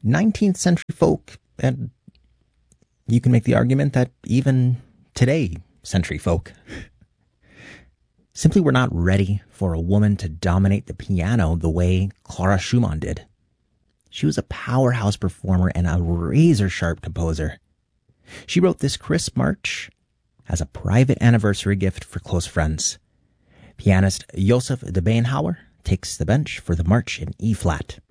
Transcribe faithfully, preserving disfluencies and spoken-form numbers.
nineteenth century folk, and you can make the argument that even today, century folk, simply were not ready for a woman to dominate the piano the way Clara Schumann did. She was a powerhouse performer and a razor-sharp composer. She wrote this crisp march as a private anniversary gift for close friends. Pianist Joseph de Beenhauer takes the bench for the march in E-flat.